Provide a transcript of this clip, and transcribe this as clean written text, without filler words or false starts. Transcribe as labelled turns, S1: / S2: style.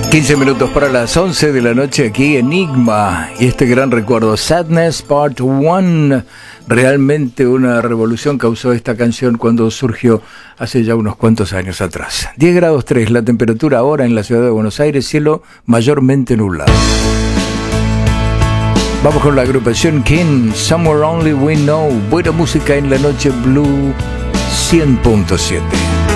S1: 15 minutos para las 11 de la noche aquí Enigma y este gran recuerdo, Sadness Part 1. Realmente una revolución causó esta canción cuando surgió hace ya unos cuantos años atrás. 10 grados 3 la temperatura ahora en la ciudad de Buenos Aires, cielo mayormente nublado. Vamos con la agrupación King, Somewhere Only We Know. Buena música en la noche Blue 100.7.